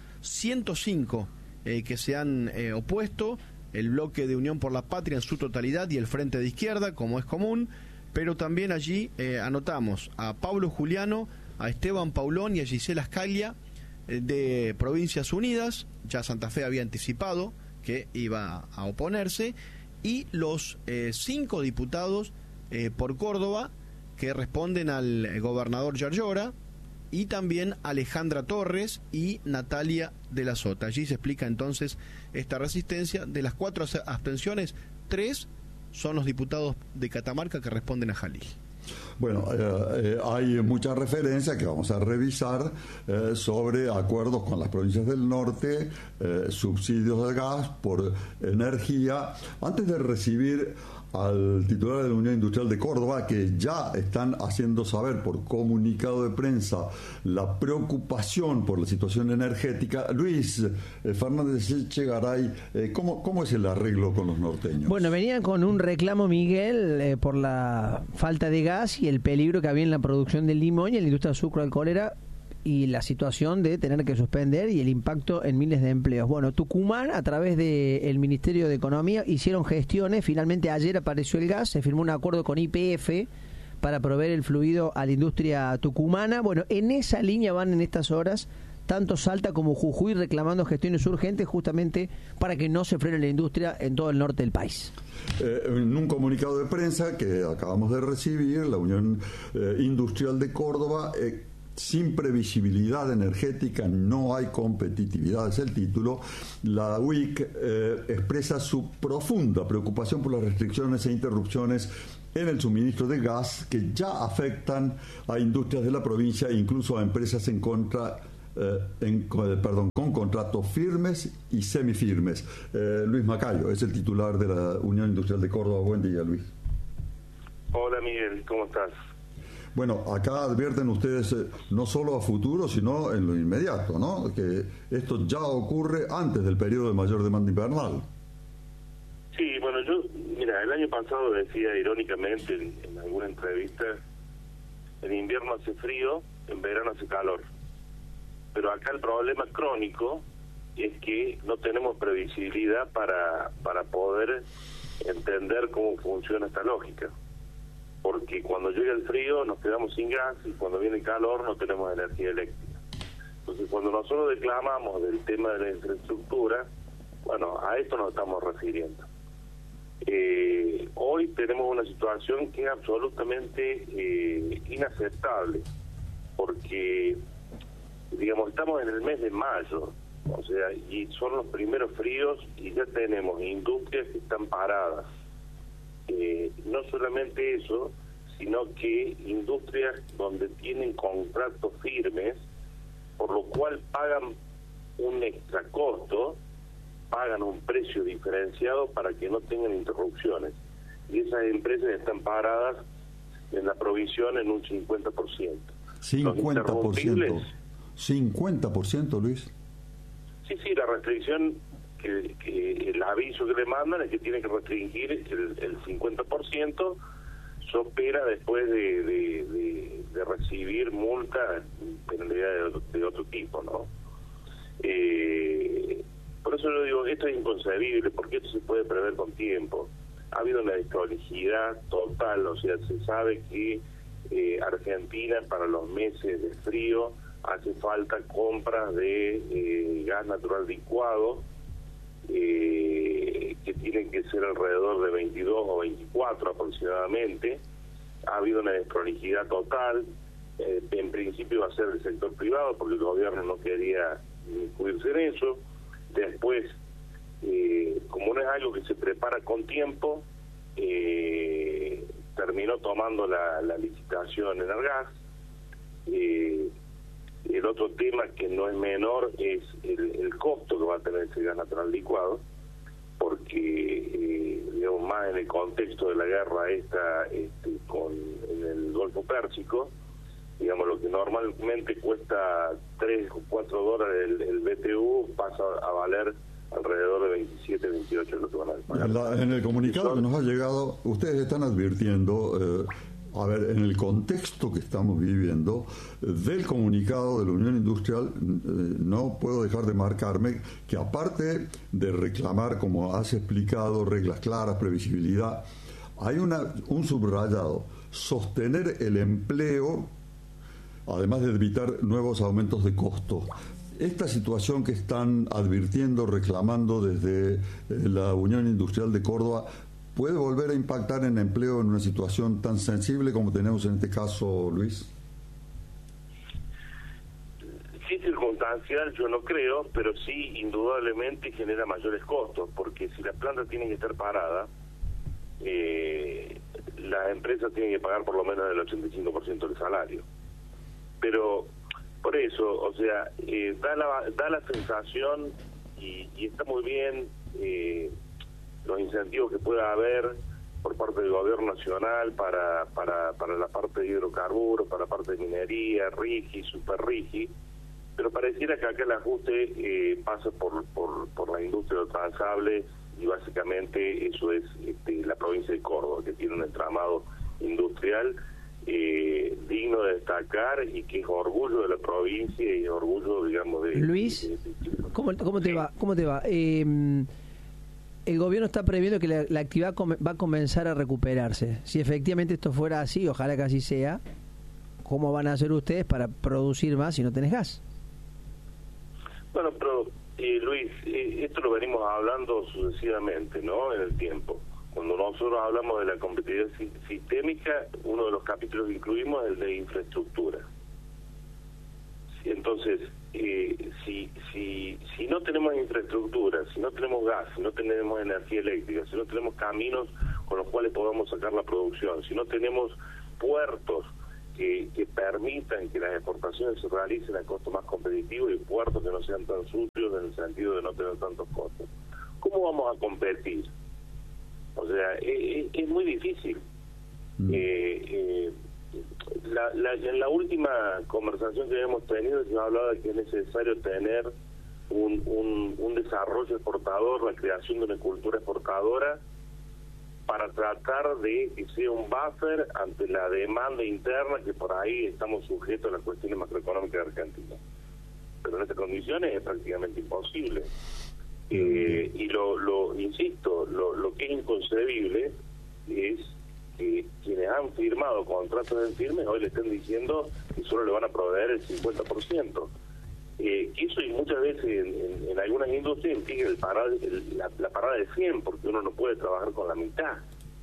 K: 105 que se han opuesto, el bloque de Unión por la Patria en su totalidad y el Frente de Izquierda, como es común, pero también allí anotamos a Pablo Juliano, a Esteban Paulón y a Gisela Scaglia de Provincias Unidas. Ya Santa Fe había anticipado que iba a oponerse, y los 5 diputados por Córdoba que responden al gobernador Yarlora, y también Alejandra Torres y Natalia de la Sota. Allí se explica entonces esta resistencia. De las 4 abstenciones, 3 son los diputados de Catamarca que responden a Jalil.
A: Bueno, hay muchas referencias que vamos a revisar sobre acuerdos con las provincias del norte, subsidios de gas por energía. Antes de recibir al titular de la Unión Industrial de Córdoba, que ya están haciendo saber por comunicado de prensa la preocupación por la situación energética, Luis Fernández Echegaray, ¿cómo es el arreglo con los norteños?
C: Bueno, venían con un reclamo, Miguel, por la falta de gas y el peligro que había en la producción del limón y en la industria sucroalcoholera, y la situación de tener que suspender y el impacto en miles de empleos. Bueno, Tucumán, a través del Ministerio de Economía, hicieron gestiones. Finalmente ayer apareció el gas, se firmó un acuerdo con YPF para proveer el fluido a la industria tucumana. Bueno, en esa línea van en estas horas tanto Salta como Jujuy reclamando gestiones urgentes justamente para que no se frene la industria en todo el norte del país.
A: En un comunicado de prensa que acabamos de recibir, la Unión Industrial de Córdoba, sin previsibilidad energética no hay competitividad, es el título. La UIC expresa su profunda preocupación por las restricciones e interrupciones en el suministro de gas que ya afectan a industrias de la provincia e incluso a empresas con contratos firmes y semifirmes. Luis Macayo es el titular de la Unión Industrial de Córdoba. Buen día, Luis.
R: Hola, Miguel, ¿cómo estás?
A: Bueno, acá advierten ustedes no solo a futuro, sino en lo inmediato, ¿no? Que esto ya ocurre antes del periodo de mayor demanda invernal.
R: Sí, bueno, mira, el año pasado decía irónicamente en alguna entrevista, en invierno hace frío, en verano hace calor. Pero acá el problema crónico es que no tenemos previsibilidad para poder entender cómo funciona esta lógica. Porque cuando llega el frío nos quedamos sin gas y cuando viene el calor no tenemos energía eléctrica. Entonces cuando nosotros declamamos del tema de la infraestructura, bueno, a esto nos estamos refiriendo. Hoy tenemos una situación que es absolutamente inaceptable, porque, digamos, estamos en el mes de mayo, o sea, y son los primeros fríos y ya tenemos industrias que están paradas. No solamente eso, sino que industrias donde tienen contratos firmes, por lo cual pagan un extra costo, pagan un precio diferenciado para que no tengan interrupciones. Y esas empresas están paradas en la provisión en un 50%.
A: 50%. 50%, Luis.
R: Sí, la restricción, que el aviso que le mandan es que tiene que restringir el 50%, se opera después de recibir multa, penalidad de otro tipo, ¿no? Por eso yo digo, esto es inconcebible, porque esto se puede prever con tiempo. Ha habido una desprolijidad total, o sea, se sabe que Argentina para los meses de frío hace falta compras de gas natural licuado, que tienen que ser alrededor de 22 o 24 aproximadamente. Ha habido una desprolijidad total. En principio iba a ser el sector privado porque el gobierno no quería incluirse en eso. Después, como no es algo que se prepara con tiempo. Terminó tomando la licitación en Enargás. El otro tema que no es menor es el costo que va a tener ese gas natural licuado, porque digamos, más en el contexto de la guerra en el Golfo Pérsico, digamos, lo que normalmente cuesta 3 o 4 dólares el BTU pasa a valer alrededor de 27, 28 es lo que van a pagar.
A: En el comunicado que nos ha llegado, ustedes están advirtiendo, en el contexto que estamos viviendo, del comunicado de la Unión Industrial, no puedo dejar de marcarme que aparte de reclamar, como has explicado, reglas claras, previsibilidad, hay un subrayado, sostener el empleo, además de evitar nuevos aumentos de costos. Esta situación que están advirtiendo, reclamando desde la Unión Industrial de Córdoba, ¿puede volver a impactar en empleo en una situación tan sensible como tenemos en este caso, Luis?
R: Sí, circunstancial yo no creo, pero sí indudablemente genera mayores costos, porque si las plantas tienen que estar paradas, las empresas tienen que pagar por lo menos el 85% del salario. Pero por eso, o sea, da la sensación, y está muy bien los incentivos que pueda haber por parte del gobierno nacional para la parte de hidrocarburos, para la parte de minería, RIGI, Super RIGI, pero pareciera que acá el ajuste pasa por la industria de los transables, y básicamente eso es la provincia de Córdoba, que tiene un entramado industrial digno de destacar y que es orgullo de la provincia y orgullo, digamos, de...
C: Luis, ¿cómo te va? El gobierno está previendo que la actividad va a comenzar a recuperarse. Si efectivamente esto fuera así, ojalá que así sea, ¿cómo van a hacer ustedes para producir más si no tenés gas?
R: Bueno, pero Luis, esto lo venimos hablando sucesivamente, ¿no?, en el tiempo. Cuando nosotros hablamos de la competitividad sistémica, uno de los capítulos que incluimos es el de infraestructura. Entonces, si no tenemos infraestructura, si no tenemos gas, si no tenemos energía eléctrica, si no tenemos caminos con los cuales podamos sacar la producción, si no tenemos puertos que permitan que las exportaciones se realicen a costo más competitivo y puertos que no sean tan sucios en el sentido de no tener tantos costos, ¿cómo vamos a competir? O sea, es muy difícil. En la última conversación que hemos tenido se hablaba de que es necesario tener un desarrollo exportador, la creación de una cultura exportadora para tratar de que sea un buffer ante la demanda interna, que por ahí estamos sujetos a las cuestiones macroeconómicas de Argentina. Pero en estas condiciones es prácticamente imposible. Y insisto, lo que es inconcebible es que quienes han firmado contratos en firme hoy le estén diciendo que solo le van a proveer el 50%. Eso, y muchas veces en algunas industrias implica la parada de 100, porque uno no puede trabajar con la mitad.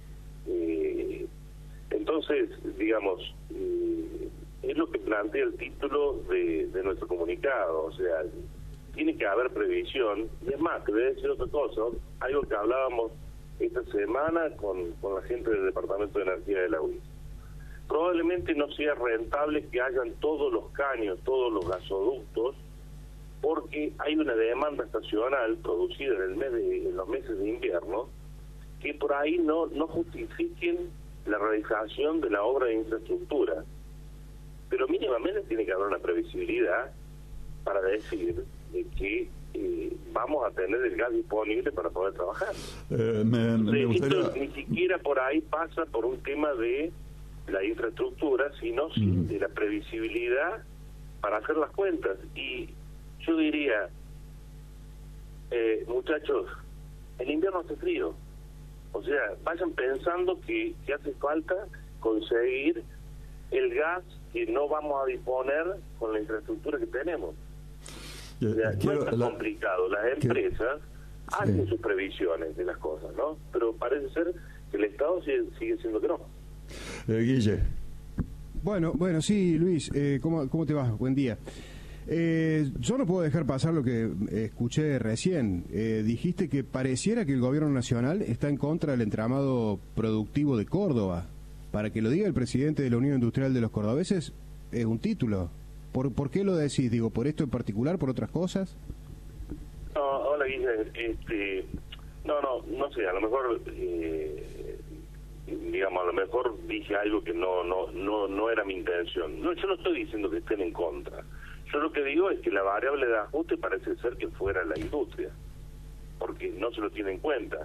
R: Entonces, digamos, es lo que plantea el título de nuestro comunicado. O sea, tiene que haber previsión. Y es más, te voy a decir otra cosa, algo que hablábamos esta semana con la gente del Departamento de Energía de la UIS. Probablemente no sea rentable que hayan todos los caños, todos los gasoductos, porque hay una demanda estacional producida en los meses de invierno que por ahí no justifiquen la realización de la obra de infraestructura. Pero mínimamente tiene que haber una previsibilidad para decir de que vamos a tener el gas disponible para poder trabajar.
A: Me gustaría...
R: Esto ni siquiera por ahí pasa por un tema de la infraestructura, sino de la previsibilidad para hacer las cuentas. Y yo diría, muchachos, el invierno hace frío. O sea, vayan pensando que hace falta conseguir el gas que no vamos a disponer con la infraestructura que tenemos. O sea, no es tan complicado. Las empresas hacen sus previsiones de las cosas, ¿no? Pero parece ser que el Estado sigue siendo que no.
A: Guille.
L: Bueno, sí, Luis, ¿cómo te va? Buen día. Yo no puedo dejar pasar lo que escuché recién. Dijiste que pareciera que el gobierno nacional está en contra del entramado productivo de Córdoba. Para que lo diga el presidente de la Unión Industrial de los Cordobeses, es un título. ¿Por qué lo decís? Digo, ¿por esto en particular? ¿Por otras cosas?
R: No, hola Guille, no sé, a lo mejor digamos, a lo mejor dije algo que no era mi intención. No, yo no estoy diciendo que estén en contra. Yo lo que digo es que la variable de ajuste parece ser que fuera la industria, porque no se lo tiene en cuenta.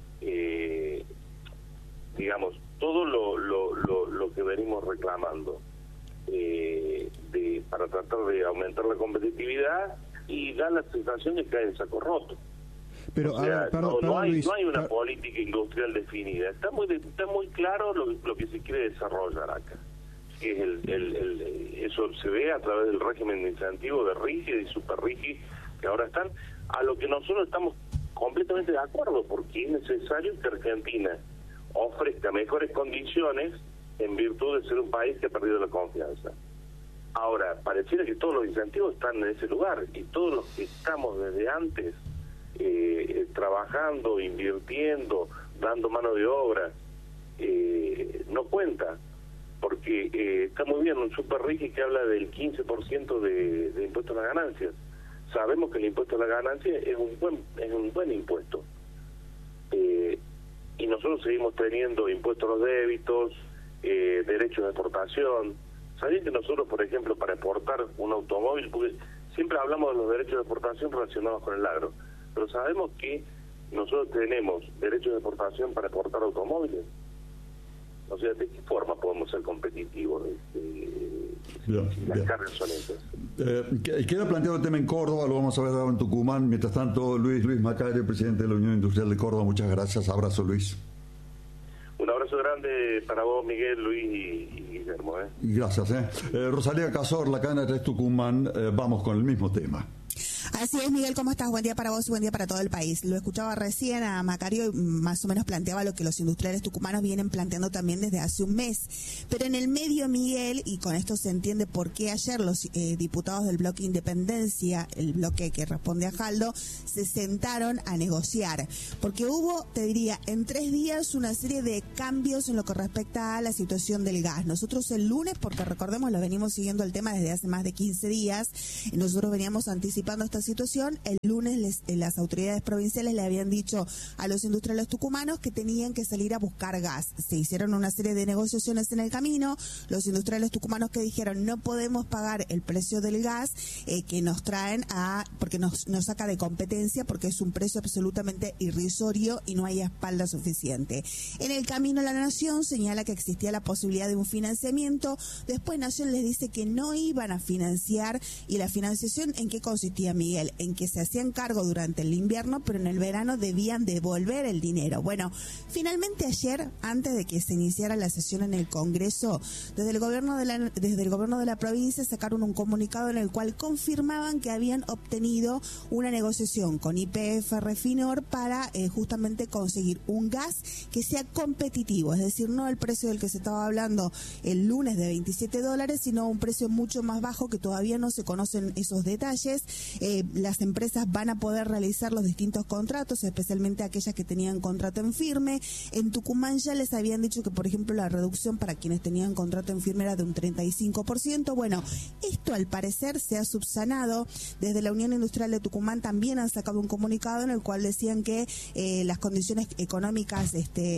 R: Digamos, todo lo que venimos reclamando para tratar de aumentar la competitividad, y da la sensación de que cae en saco roto.
L: Pero,
R: o sea, no hay una
L: Luis,
R: política industrial definida. Está muy claro lo que se quiere desarrollar acá. Que es eso se ve a través del régimen de incentivo de RIGI y super RIGI que ahora están, a lo que nosotros estamos completamente de acuerdo, porque es necesario que Argentina ofrezca mejores condiciones en virtud de ser un país que ha perdido la confianza. Ahora, pareciera que todos los incentivos están en ese lugar, y todos los que estamos desde antes trabajando, invirtiendo, dando mano de obra, no cuenta, porque está muy bien un super RIGI que habla del 15% de impuesto a las ganancias. Sabemos que el impuesto a la ganancia es un buen impuesto, y nosotros seguimos teniendo impuestos a los débitos, derechos de exportación. ¿Sabían que nosotros, por ejemplo, para exportar un automóvil, porque siempre hablamos de los derechos de exportación relacionados con el agro, pero sabemos que nosotros tenemos derechos de exportación para exportar automóviles? O sea, ¿de qué forma podemos ser competitivos? Las cargas son esas.
A: Queda planteado el tema en Córdoba, lo vamos a ver ahora en Tucumán. Mientras tanto, Luis Macario, presidente de la Unión Industrial de Córdoba, muchas gracias. Abrazo, Luis.
R: Un abrazo grande para vos, Miguel, Luis y Guillermo.
A: Gracias. Rosalía Cazorla, acá en el Tucumán, vamos con el mismo tema.
S: Así es, Miguel, ¿cómo estás? Buen día para vos y buen día para todo el país. Lo escuchaba recién a Macario y más o menos planteaba lo que los industriales tucumanos vienen planteando también desde hace un mes. Pero en el medio, Miguel, y con esto se entiende por qué ayer los diputados del bloque Independencia, el bloque que responde a Jaldo, se sentaron a negociar. Porque hubo, te diría, en 3 días una serie de cambios en lo que respecta a la situación del gas. Nosotros el lunes, porque recordemos, lo venimos siguiendo el tema desde hace más de 15 días, nosotros veníamos anticipando esta situación. El lunes las autoridades provinciales le habían dicho a los industriales tucumanos que tenían que salir a buscar gas. Se hicieron una serie de negociaciones en el camino. Los industriales tucumanos que dijeron no podemos pagar el precio del gas que nos traen porque nos saca de competencia, porque es un precio absolutamente irrisorio y no hay espalda suficiente. En el camino la Nación señala que existía la posibilidad de un financiamiento. Después Nación les dice que no iban a financiar. ¿Y la financiación en qué consistía, Miguel? En que se hacían cargo durante el invierno, pero en el verano debían devolver el dinero. Bueno, finalmente ayer, antes de que se iniciara la sesión en el Congreso, desde el gobierno de la provincia sacaron un comunicado en el cual confirmaban que habían obtenido una negociación con YPF Refinor para justamente conseguir un gas que sea competitivo, es decir, no el precio del que se estaba hablando el lunes de $27, sino un precio mucho más bajo que todavía no se conocen esos detalles. Las empresas van a poder realizar los distintos contratos, especialmente aquellas que tenían contrato en firme. En Tucumán ya les habían dicho que, por ejemplo, la reducción para quienes tenían contrato en firme era de un 35%. Bueno, esto al parecer se ha subsanado. Desde la Unión Industrial de Tucumán también han sacado un comunicado en el cual decían que las condiciones económicas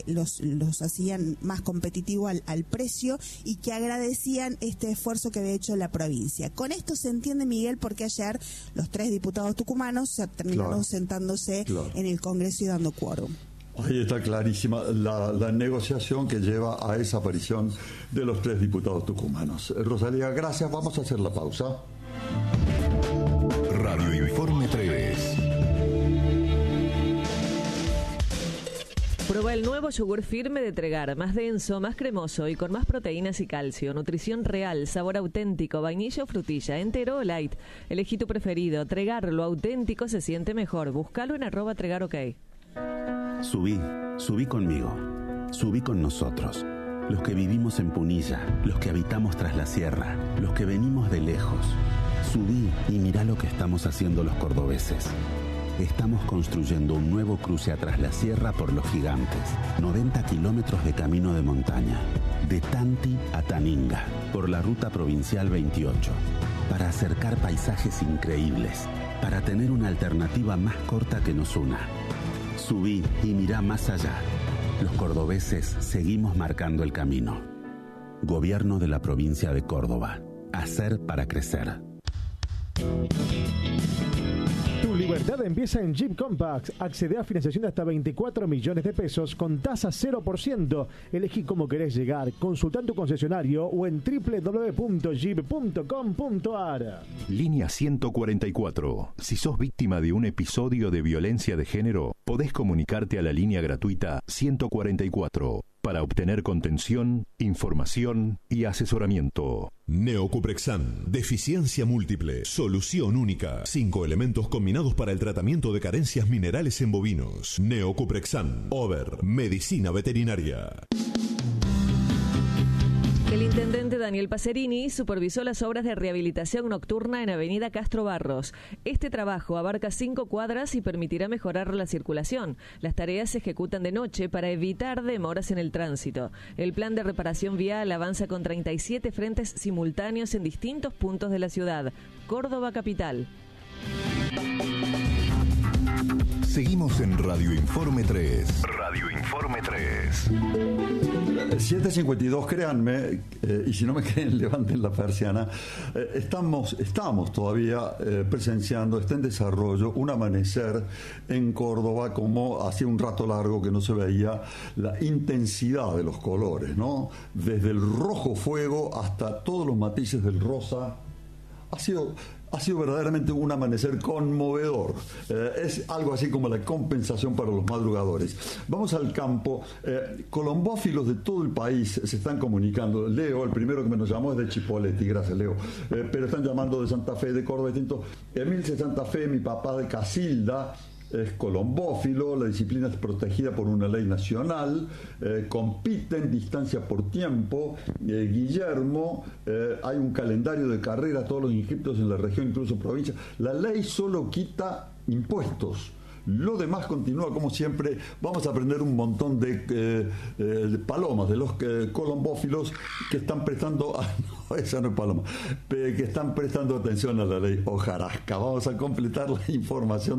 S: los hacían más competitivos al precio y que agradecían este esfuerzo que había hecho la provincia. Con esto se entiende, Miguel, porque ayer los 3 diputados tucumanos se terminaron sentándose en el Congreso y dando quórum.
A: Ahí está clarísima la negociación que lleva a esa aparición de los 3 diputados tucumanos. Rosalía, gracias. Vamos a hacer la pausa.
N: Radio Informe 3.
E: Prueba el nuevo yogur firme de Tregar, más denso, más cremoso y con más proteínas y calcio. Nutrición real, sabor auténtico, vainilla o frutilla, entero o light. Elegí tu preferido. Tregar, lo auténtico se siente mejor. Búscalo en @TregarOK.
T: Subí conmigo, subí con nosotros. los que vivimos en Punilla, los que habitamos tras la sierra, los que venimos de lejos. Subí y mirá lo que estamos haciendo los cordobeses. Estamos construyendo un nuevo cruce a Tras la Sierra por Los Gigantes. 90 kilómetros de camino de montaña. De Tanti a Taninga, por la ruta provincial 28. Para acercar paisajes increíbles. Para tener una alternativa más corta que nos una. Subí y mirá más allá. Los cordobeses seguimos marcando el camino. Gobierno de la provincia de Córdoba. Hacer para crecer.
B: Tu libertad empieza en Jeep Compass. Accede a financiación de hasta 24 millones de pesos con tasa 0%. Elegí cómo querés llegar. Consulta en tu concesionario o en www.jeep.com.ar.
N: Línea 144. Si sos víctima de un episodio de violencia de género, podés comunicarte a la línea gratuita 144 para obtener contención, información y asesoramiento.
U: Neocuprexan, deficiencia múltiple, solución única. 5 elementos combinados para el tratamiento de carencias minerales en bovinos. Neocuprexan, Over, medicina veterinaria.
E: El intendente Daniel Pacerini supervisó las obras de rehabilitación nocturna en Avenida Castro Barros. Este trabajo abarca 5 cuadras y permitirá mejorar la circulación. Las tareas se ejecutan de noche para evitar demoras en el tránsito. El plan de reparación vial avanza con 37 frentes simultáneos en distintos puntos de la ciudad. Córdoba capital.
N: Seguimos en Radio Informe 3. Radio Informe 3.
A: 7:52, créanme, y si no me creen, levanten la persiana. Estamos todavía presenciando, está en desarrollo un amanecer en Córdoba, como hacía un rato largo que no se veía la intensidad de los colores, ¿no? Desde el rojo fuego hasta todos los matices del rosa. Ha sido verdaderamente un amanecer conmovedor. Es algo así como la compensación para los madrugadores. Vamos al campo. Colombófilos de todo el país se están comunicando. Leo, el primero que me nos llamó es de Chipoleti, gracias Leo. Pero están llamando de Santa Fe, de Córdoba, distinto. Emil de Santa Fe, mi papá de Casilda, es colombófilo, la disciplina es protegida por una ley nacional, compiten distancia por tiempo. Guillermo, hay un calendario de carrera, todos los inscriptos en la región, incluso provincia. La ley solo quita impuestos. Lo demás continúa como siempre. Vamos a aprender un montón de palomas, de los colombófilos que están prestando... no, esa no es paloma. Que están prestando atención a la ley hojarasca. Vamos a completar la información